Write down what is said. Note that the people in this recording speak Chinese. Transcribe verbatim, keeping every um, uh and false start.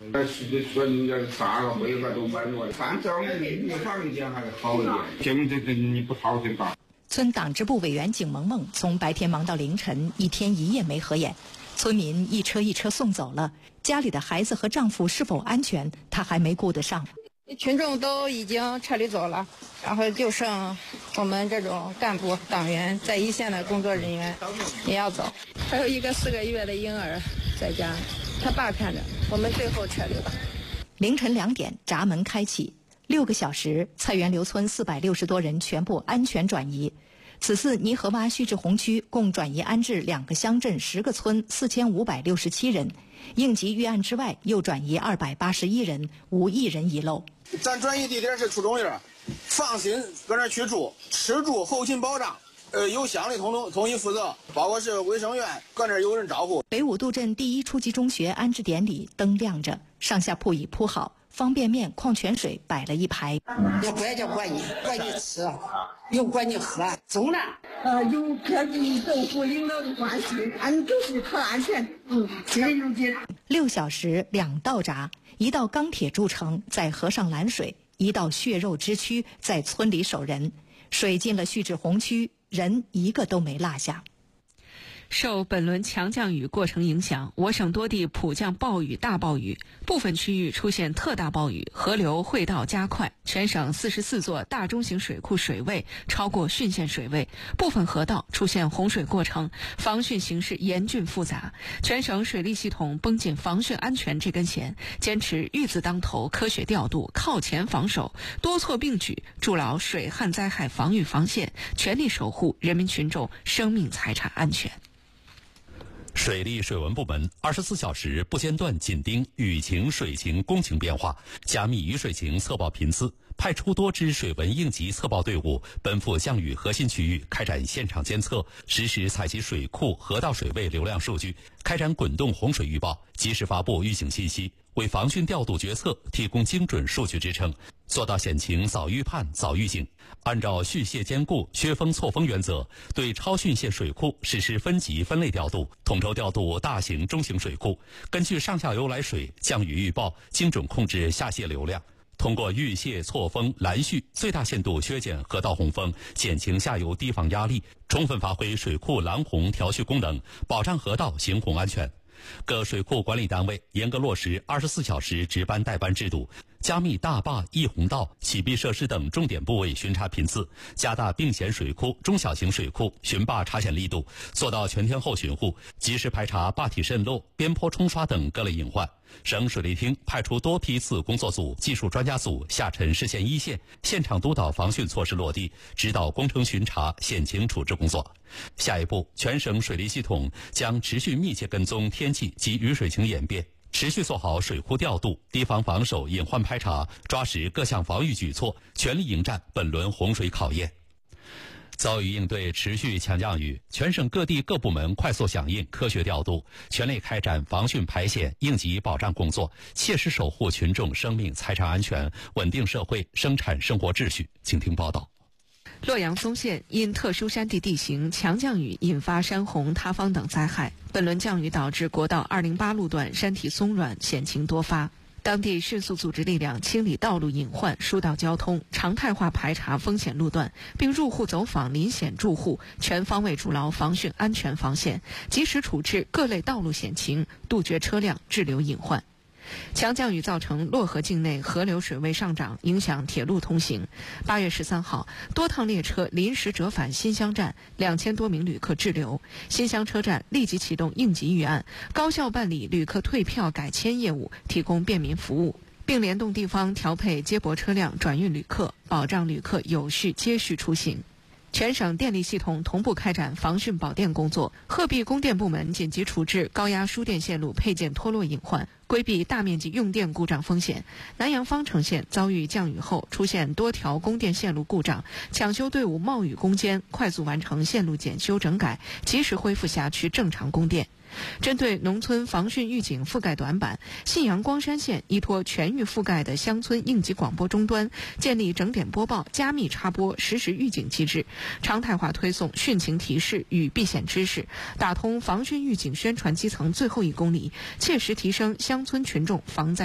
这这人家啥个会吧都搬过来，但这样预防一点还好一点。现在这你不掏钱吧？ 村党支部委员景萌萌从白天忙到凌晨，一天一夜没合眼。村民一车一车送走了，家里的孩子和丈夫是否安全，她还没顾得上。 群众都已经撤离走了，然后就剩我们这种干部党员在一线的工作人员也要走，还有一个四个月的婴儿在家，他爸看着，我们最后撤离了。 凌晨两点，闸门开启，六个小时，菜园流村四百六十多人全部安全转移。此次泥河洼蓄滞洪区共转移安置两个乡镇十个村四千五百六十七人，应急预案之外又转移二百八十一人，无一人遗漏。 咱转移地点是初中院，放心搁那去住，吃住后勤保障，呃，由乡里统统统一负责，包括是卫生院搁那有人照顾。 北五渡镇第一初级中学安置点里灯亮着，上下铺已铺好，方便面、矿泉水摆了一排。 我管就管你，管你吃，又管你喝，中了。 呃，有科技政府领导的关系，俺就是可安全，嗯，这个有解。 六小时两道闸，一道钢铁筑城在河上拦水，一道血肉之躯在村里守人。水进了蓄滞洪区，人一个都没落下。 受本轮强降雨过程影响，我省多地普降暴雨大暴雨，部分区域出现特大暴雨，河流汇道加快，全省四十四座大中型水库水位超过汛限水位，部分河道出现洪水过程，防汛形势严峻复杂。全省水利系统绷紧防汛安全这根弦，坚持玉字当头、科学调度、靠前防守，多措并举，筑牢水旱灾害防御防线，全力守护人民群众生命财产安全。 水利水文部门二十四小时不间断紧盯雨情、水情、工情变化，加密雨水情测报频次，派出多支水文应急测报队伍奔赴降雨核心区域开展现场监测，实时采集水库、河道水位流量数据，开展滚动洪水预报，及时发布预警信息，为防汛调度决策提供精准数据支撑，做到险情早预判、早预警。按照蓄泄兼顾、削峰错峰原则，对超汛限水库实施分级分类调度，统筹调度大型、中型水库，根据上下游来水、降雨预报，精准控制下泄流量。通过预泄错峰拦蓄，最大限度削减河道洪峰，减轻下游堤防压力，充分发挥水库拦洪调蓄功能，保障河道行洪安全。各水库管理单位严格落实二十四小时值班带班制度，加密大坝、溢洪道、启闭设施等重点部位巡查频次，加大并险水库、中小型水库巡坝查险力度，做到全天候巡护，及时排查坝体渗漏、边坡冲刷等各类隐患。省水利厅派出多批次工作组、技术专家组下沉市县一线，现场督导防汛措施落地，指导工程巡查、险情处置工作。下一步，全省水利系统将持续密切跟踪天气及雨水情演变，持续做好水库调度、堤防防守、隐患排查，抓实各项防御举措，全力迎战本轮洪水考验。遭遇应对持续强降雨，全省各地各部门快速响应、科学调度，全力开展防汛排险、应急保障工作，切实守护群众生命财产安全，稳定社会生产生活秩序。请听报道。 洛阳松县因特殊山地地形，强降雨引发山洪、塌方等灾害。本轮降雨导致国道二零八路段山体松软，险情多发。当地迅速组织力量清理道路隐患，疏导交通，常态化排查风险路段，并入户走访临险住户，全方位筑牢防汛安全防线，及时处置各类道路险情，杜绝车辆滞留隐患。强降雨造成漯河境内河流水位上涨，影响铁路通行。八月十三号，多趟列车临时折返新乡站，两千多名旅客滞留。新乡车站立即启动应急预案，高效办理旅客退票改签业务，提供便民服务，并联动地方调配接驳车辆转运旅客，保障旅客有序接续出行。全省电力系统同步开展防汛保电工作，鹤壁供电部门紧急处置高压输电线路配件脱落隐患，规避大面积用电故障风险。南阳方城县遭遇降雨后出现多条供电线路故障，抢修队伍冒雨攻坚，快速完成线路检修整改，及时恢复辖区正常供电。针对农村防汛预警覆盖短板，信阳光山县依托全域覆盖的乡村应急广播终端，建立整点播报、加密插播实时预警机制，常态化推送汛情提示与避险知识，打通防汛预警宣传基层最后一公里，切实提升乡村群众防灾